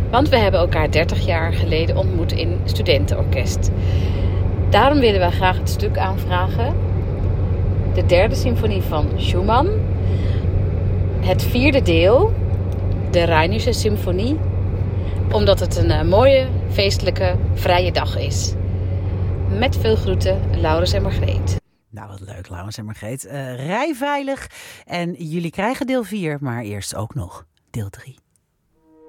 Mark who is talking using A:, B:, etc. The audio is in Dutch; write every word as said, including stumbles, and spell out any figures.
A: Want we hebben elkaar dertig jaar geleden ontmoet in studentenorkest. Daarom willen wij graag het stuk aanvragen. De derde symfonie van Schumann. Het vierde deel, de Rheinische Symfonie. Omdat het een uh, mooie, feestelijke, vrije dag is. Met veel groeten, Laurens en Margreet.
B: Nou, wat leuk, Laurens en Margreet. Uh, rij veilig. En jullie krijgen deel vier, maar eerst ook nog deel drie.